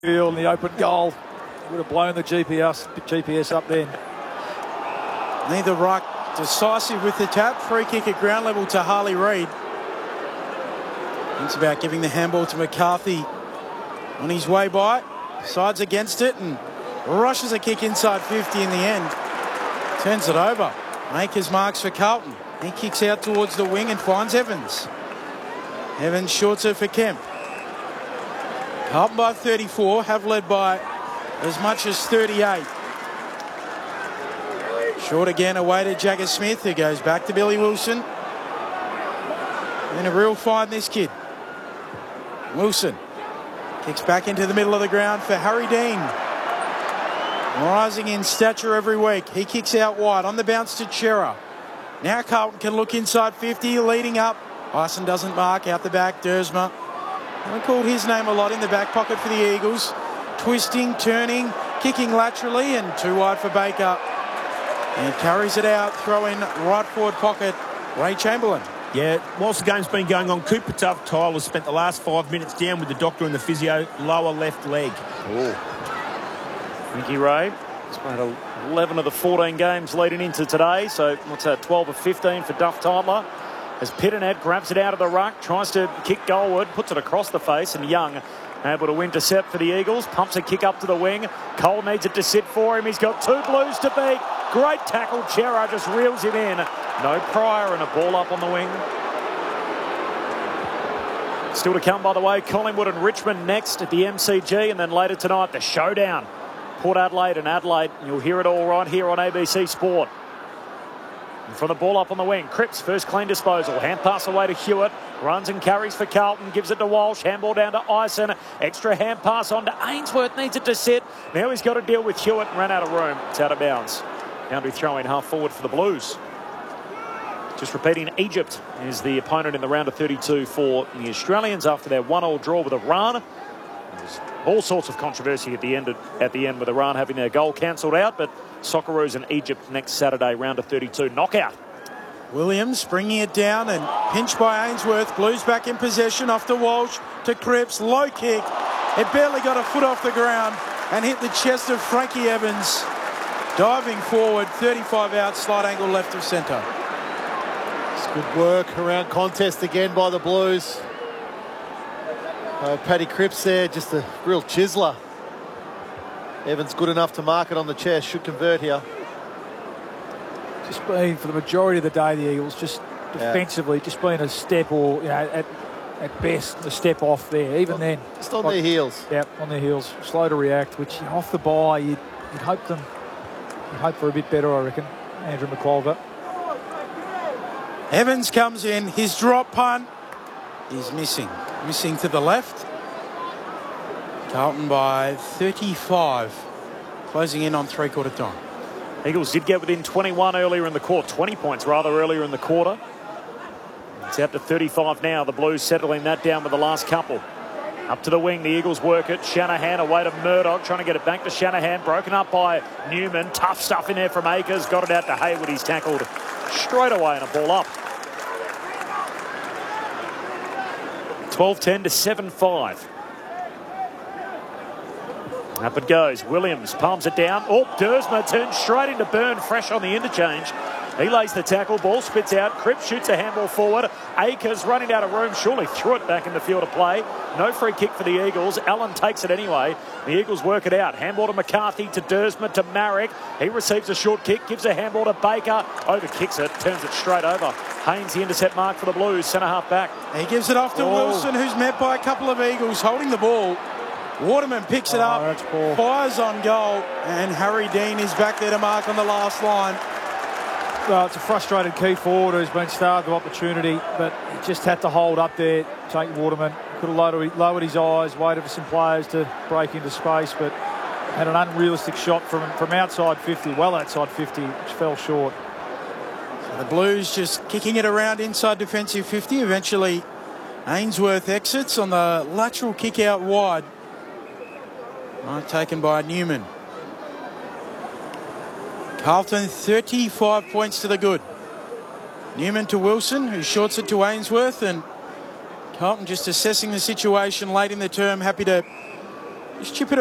field and the open goal. Would have blown the GPS up then. Neither ruck decisive with the tap. Free kick at ground level to Harley Reid. Thinks about giving the handball to McCarthy on his way by. Sides against it and rushes a kick inside 50 in the end. Turns it over. Makers marks for Carlton. He kicks out towards the wing and finds Evans. Evans shorts it for Kemp. Carlton by 34, have led by as much as 38. Short again, away to Jagger Smith, who goes back to Billy Wilson. And a real find, this kid. Wilson kicks back into the middle of the ground for Harry Dean. Rising in stature every week. He kicks out wide on the bounce to Chera. Now Carlton can look inside 50, leading up. Ison doesn't mark, out the back, Dersma. We called his name a lot in the back pocket for the Eagles. Twisting, turning, kicking laterally, and too wide for Baker. And carries it out, throw in right forward pocket, Ray Chamberlain. Yeah, whilst the game's been going on, Cooper Tough Tyler spent the last 5 minutes down with the doctor and the physio, lower left leg. Mickey Ray has played 11 of the 14 games leading into today, so what's that, 12 of 15 for Duff Tyler. As Pitternet grabs it out of the ruck, tries to kick goalward, puts it across the face, and Young able to intercept for the Eagles, pumps a kick up to the wing. Cole needs it to sit for him. He's got two Blues to beat. Great tackle. Chera just reels him in. No Pryor and a ball up on the wing. Still to come, by the way, Collingwood and Richmond next at the MCG, and then later tonight, the showdown. Port Adelaide and Adelaide. You'll hear it all right here on ABC Sport. And from the ball up on the wing, Cripps, first clean disposal. Hand pass away to Hewitt. Runs and carries for Carlton. Gives it to Walsh. Handball down to Ison. Extra hand pass on to Ainsworth. Needs it to sit. Now he's got to deal with Hewitt and ran out of room. It's out of bounds. Boundary throw in half forward for the Blues. Just repeating, Egypt is the opponent in the round of 32 for the Australians after their 1-1 draw with Iran. There's all sorts of controversy at the end with Iran having their goal cancelled out, but Socceroos and Egypt next Saturday, round of 32 knockout. Williams bringing it down and pinched by Ainsworth. Blues back in possession off to Walsh, to Cripps. Low kick. It barely got a foot off the ground and hit the chest of Frankie Evans. Diving forward, 35 out, slight angle left of centre. It's good work around contest again by the Blues. Paddy Cripps there, just a real chiseler. Evans good enough to mark it on the chest, should convert here. Just been, for the majority of the day, the Eagles just defensively, just been a step or, at best, a step off there. Even then. Just on their heels. Yep, on their heels. Slow to react, which off the bye, you'd hope for a bit better, I reckon. Andrew McQualver. Evans comes in, his drop punt is missing. Missing to the left. Carlton by 35. Closing in on three-quarter time. Eagles did get within 21 earlier in the quarter. 20 points rather earlier in the quarter. It's out to 35 now. The Blues settling that down with the last couple. Up to the wing, the Eagles work it. Shanahan away to Murdoch, trying to get it back to Shanahan. Broken up by Newman. Tough stuff in there from Akers. Got it out to Hayward. He's tackled straight away and a ball up. 12-10 to 7-5. Up it goes. Williams palms it down. Oh, Dersma turns straight into Byrne, fresh on the interchange. He lays the tackle. Ball spits out. Cripps shoots a handball forward. Akers running out of room. Surely threw it back in the field of play. No free kick for the Eagles. Allen takes it anyway. The Eagles work it out. Handball to McCarthy, to Dersma, to Marek. He receives a short kick. Gives a handball to Baker. Over kicks it. Turns it straight over. Haynes, the intercept mark for the Blues. Centre half back. He gives it off to Wilson, who's met by a couple of Eagles holding the ball. Waterman picks it up, fires on goal, and Harry Dean is back there to mark on the last line. Well, it's a frustrated key forward who's been starved of opportunity, but he just had to hold up there, take Waterman. Could have lowered his eyes, waited for some players to break into space, but had an unrealistic shot from outside 50, well outside 50, which fell short. So the Blues just kicking it around inside defensive 50. Eventually, Ainsworth exits on the lateral kick out wide. Taken by Newman. Carlton 35 points to the good. Newman to Wilson, who shorts it to Ainsworth, and Carlton just assessing the situation late in the term, happy to Just chip it